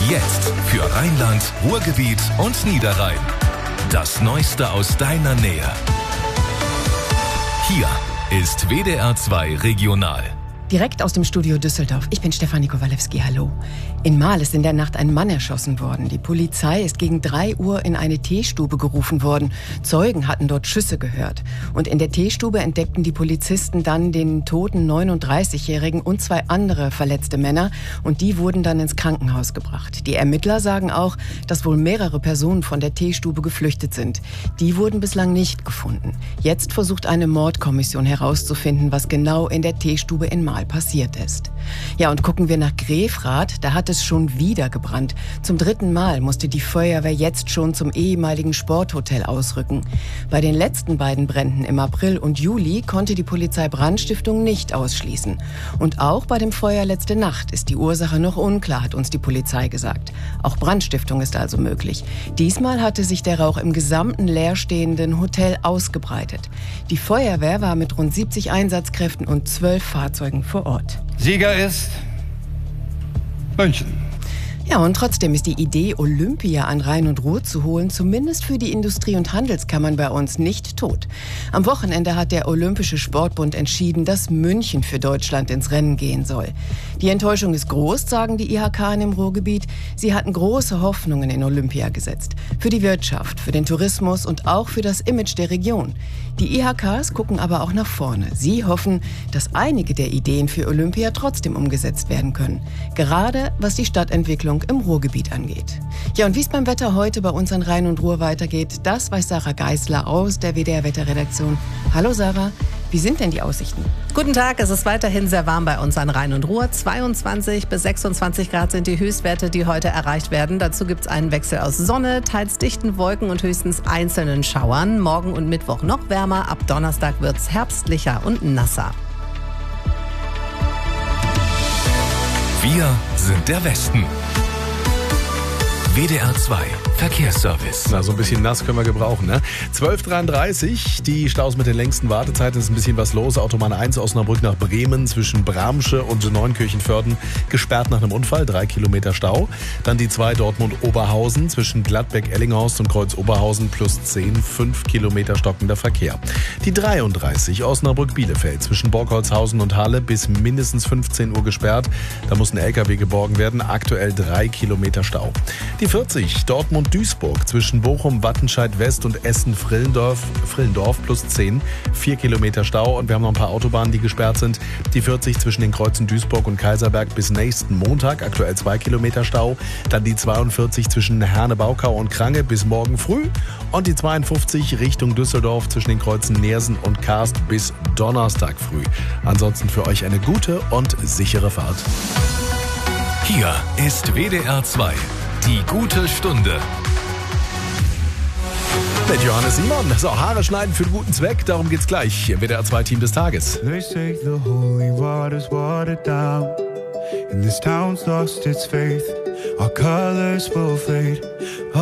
Jetzt für Rheinland, Ruhrgebiet und Niederrhein. Das Neueste aus deiner Nähe. Hier ist WDR 2 Regional. Direkt aus dem Studio Düsseldorf. Ich bin Stefanie Kowalewski, hallo. In Marl ist in der Nacht ein Mann erschossen worden. Die Polizei ist gegen 3 Uhr in eine Teestube gerufen worden. Zeugen hatten dort Schüsse gehört. Und in der Teestube entdeckten die Polizisten dann den toten 39-Jährigen und 2 andere verletzte Männer. Und die wurden dann ins Krankenhaus gebracht. Die Ermittler sagen auch, dass wohl mehrere Personen von der Teestube geflüchtet sind. Die wurden bislang nicht gefunden. Jetzt versucht eine Mordkommission herauszufinden, was genau in der Teestube in Marl passiert ist. Ja, und gucken wir nach Grefrath, da hat es schon wieder gebrannt. Zum 3. Mal musste die Feuerwehr jetzt schon zum ehemaligen Sporthotel ausrücken. Bei den letzten beiden Bränden im April und Juli konnte die Polizei Brandstiftung nicht ausschließen. Und auch bei dem Feuer letzte Nacht ist die Ursache noch unklar, hat uns die Polizei gesagt. Auch Brandstiftung ist also möglich. Diesmal hatte sich der Rauch im gesamten leerstehenden Hotel ausgebreitet. Die Feuerwehr war mit rund 70 Einsatzkräften und 12 Fahrzeugen vor Ort. Sieger ist München. Ja, und trotzdem ist die Idee, Olympia an Rhein und Ruhr zu holen, zumindest für die Industrie- und Handelskammern bei uns nicht tot. Am Wochenende hat der Olympische Sportbund entschieden, dass München für Deutschland ins Rennen gehen soll. Die Enttäuschung ist groß, sagen die IHK im Ruhrgebiet. Sie hatten große Hoffnungen in Olympia gesetzt. Für die Wirtschaft, für den Tourismus und auch für das Image der Region. Die IHKs gucken aber auch nach vorne. Sie hoffen, dass einige der Ideen für Olympia trotzdem umgesetzt werden können. Gerade was die Stadtentwicklung im Ruhrgebiet angeht. Ja, und wie es beim Wetter heute bei uns an Rhein und Ruhr weitergeht, das weiß Sarah Geisler aus der WDR-Wetterredaktion. Hallo Sarah, wie sind denn die Aussichten? Guten Tag, es ist weiterhin sehr warm bei uns an Rhein und Ruhr. 22 bis 26 Grad sind die Höchstwerte, die heute erreicht werden. Dazu gibt es einen Wechsel aus Sonne, teils dichten Wolken und höchstens einzelnen Schauern. Morgen und Mittwoch noch wärmer, ab Donnerstag wird es herbstlicher und nasser. Wir sind der Westen. WDR 2 Verkehrsservice. Na, so ein bisschen nass können wir gebrauchen, ne? 12:33, die Staus mit den längsten Wartezeiten, ist ein bisschen was los. Autobahn 1 Osnabrück nach Bremen zwischen Bramsche und Neunkirchenvörden gesperrt nach einem Unfall, 3 Kilometer Stau. Dann die 2 Dortmund-Oberhausen zwischen Gladbeck-Ellinghorst und Kreuz-Oberhausen plus 10, 5 Kilometer stockender Verkehr. Die 33 Osnabrück-Bielefeld zwischen Borkholzhausen und Halle bis mindestens 15 Uhr gesperrt. Da muss ein LKW geborgen werden, aktuell 3 Kilometer Stau. Die 40 Dortmund-Duisburg zwischen Bochum, Wattenscheid West und Essen-Vrillendorf plus 10, 4 Kilometer Stau. Und wir haben noch ein paar Autobahnen, die gesperrt sind. Die 40 zwischen den Kreuzen Duisburg und Kaiserberg bis nächsten Montag, aktuell 2 Kilometer Stau. Dann die 42 zwischen Herne-Baukau und Krange bis morgen früh. Und die 52 Richtung Düsseldorf zwischen den Kreuzen Neersen und Karst bis Donnerstag früh. Ansonsten für euch eine gute und sichere Fahrt. Hier ist WDR 2. Die gute Stunde. Mit Johannes Simon. So, Haare schneiden für den guten Zweck. Darum geht's gleich im WDR 2 Team des Tages. They say the holy water's watered down, and this town's lost its faith. Our colors will fade.